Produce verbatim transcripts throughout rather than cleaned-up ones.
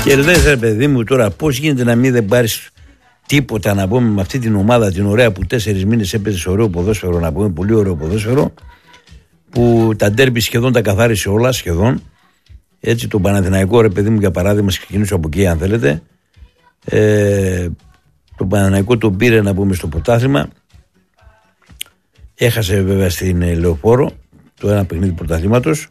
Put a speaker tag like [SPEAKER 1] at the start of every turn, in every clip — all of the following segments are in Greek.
[SPEAKER 1] Και λες ρε παιδί μου τώρα πώς γίνεται να μην δεν πάρεις τίποτα να πούμε με αυτή την ομάδα την ωραία που τέσσερις μήνες έπαιζε ωραίο ποδόσφαιρο, να πούμε πολύ ωραίο ποδόσφαιρο, που τα ντέρμπι σχεδόν τα καθάρισε όλα σχεδόν. Έτσι το Παναθηναϊκό ρε παιδί μου για παράδειγμα, ξεκινήσω από εκεί αν θέλετε, ε, το Παναθηναϊκό τον πήρε να πούμε στο πρωτάθλημα, έχασε βέβαια στην Λεωφόρο το ένα παιχνίδι πρωταθλήματος,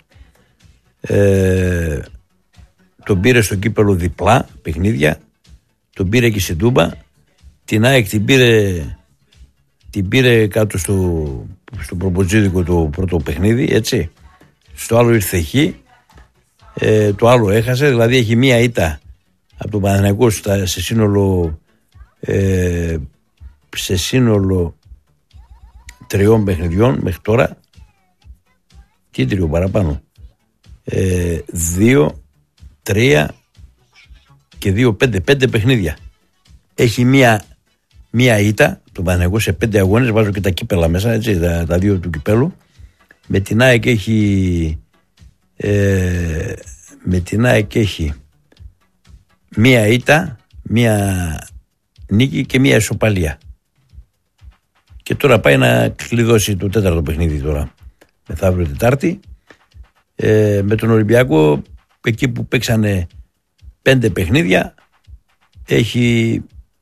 [SPEAKER 1] ε, τον πήρε στο κύπελο διπλά παιχνίδια, τον πήρε και στην Τούμπα, την ΑΕΚ την πήρε, την πήρε κάτω στο, στο προποτζίδικο το πρώτο παιχνίδι, έτσι, στο άλλο ήρθε εκεί, ε, το άλλο έχασε, δηλαδή έχει μία ήττα από τον Παναθηναϊκό σε σύνολο ε, σε σύνολο τριών παιχνιδιών μέχρι τώρα, και τρίο παραπάνω, ε, δύο, τρία και δύο, πέντε, πέντε παιχνίδια. Έχει μία, μία ήττα τον Παναθηναϊκό σε πέντε αγώνες, βάζω και τα κύπελα μέσα, έτσι, τα, τα δύο του κυπέλου. Με την ΑΕΚ έχει ε, με την ΑΕΚ έχει μία ήττα, μία νίκη και μία ισοπαλία. Και τώρα πάει να κλειδώσει το τέταρτο παιχνίδι τώρα, μεθαύριο Τετάρτη, ε, με τον Ολυμπιακό, εκεί που παίξανε πέντε παιχνίδια, έχει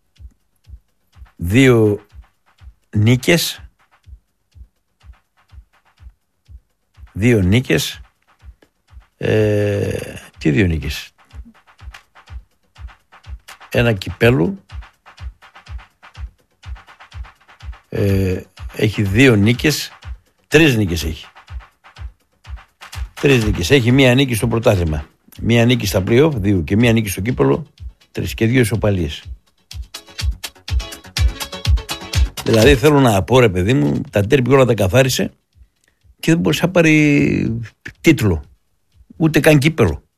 [SPEAKER 1] δύο νίκες, δύο νίκες, ε, τι δύο νίκες, ένα κυπέλου, ε, έχει δύο νίκες, τρεις νίκες έχει. Τρεις νίκες. Έχει μία νίκη στο πρωτάθλημα, μία νίκη στα play-off, δύο, και μία νίκη στο κύπελο, τρεις, και δύο ισοπαλίες. Δηλαδή θέλω να πω ρε παιδί μου, τα τέρπι όλα τα καθάρισε και δεν μπορούσε να πάρει τίτλο, ούτε καν κύπελο.